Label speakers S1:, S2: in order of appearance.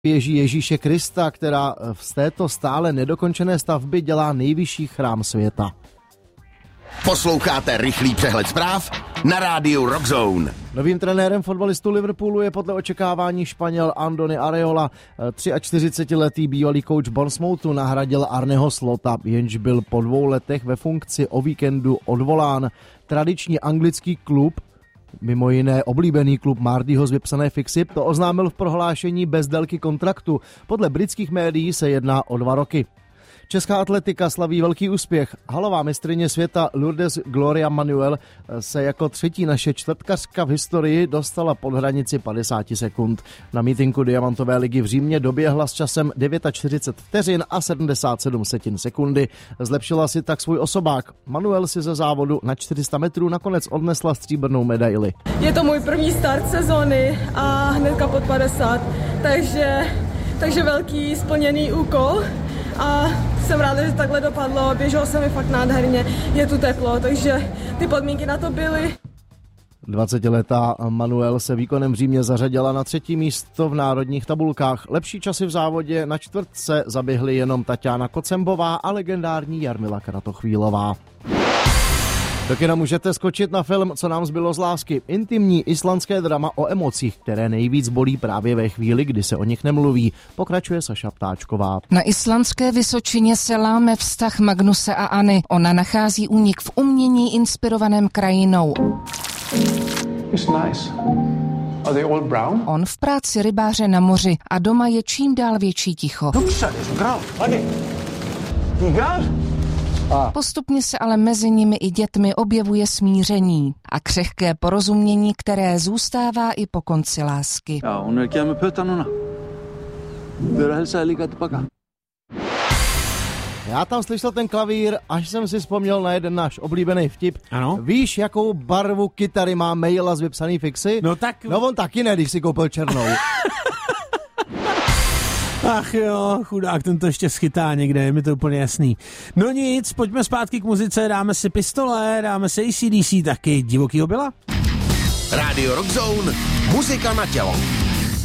S1: věží Ježíše Krista, která z této stále nedokončené stavby dělá nejvyšší chrám světa.
S2: Posloucháte rychlý přehled zpráv na rádiu Rockzone.
S1: Novým trenérem fotbalistů Liverpoolu je podle očekávání Španěl Andoni Areola. 43letý bývalý kouč Bournemouthu nahradil Arneho Slota, jenž byl po 2 letech ve funkci o víkendu odvolán. Tradiční anglický klub, mimo jiné oblíbený klub Mardyho z vypsané fixy, to oznámil v prohlášení bez délky kontraktu. Podle britských médií se jedná o 2 roky. Česká atletika slaví velký úspěch. Halová mistryně světa Lourdes Gloria Manuel se jako 3. naše čtvrtkařka v historii dostala pod hranici 50 sekund. Na mítinku Diamantové ligy v Římě doběhla s časem 49 vteřin a 77 sekundy. Zlepšila si tak svůj osobák. Manuel si ze závodu na 400 metrů nakonec odnesla stříbrnou medaili.
S3: Je to můj první start sezóny a hnedka pod 50, takže velký splněný úkol. A jsem ráda, že takhle dopadlo, běželo se mi fakt nádherně, je tu teplo, takže ty podmínky na to byly.
S1: 20letá Manuel se výkonem v Římě zařadila na 3. místo v národních tabulkách. Lepší časy v závodě na čtvrtce zaběhly jenom Taťána Kocembová a legendární Jarmila Kratochvílová. Do kina můžete skočit na film Co nám zbylo z lásky. Intimní islandské drama o emocích, které nejvíc bolí právě ve chvíli, kdy se o nich nemluví. Pokračuje Saša Ptáčková.
S4: Na islandské Vysočině se láme vztah Magnuse a Anny. Ona nachází únik v umění inspirovaném krajinou.
S5: Nice. Are they all brown?
S4: On v práci rybáře na moři a doma je čím dál větší ticho. Postupně se ale mezi nimi i dětmi objevuje smíření a křehké porozumění, které zůstává i po konci lásky.
S1: Já tam slyšel ten klavír, až jsem si vzpomněl na jeden náš oblíbený vtip.
S6: Ano?
S1: Víš, jakou barvu kytary má Maila z vypsaný fixy? No on taky ne, když si koupil černou.
S6: Ach jo, chudák, ten to ještě schytá někde, je mi to úplně jasný. No nic, pojďme zpátky k muzice, dáme si Pistole, dáme si AC/DC, taky Divokýho Billa.
S2: Rádio Rockzone, muzika na tělo.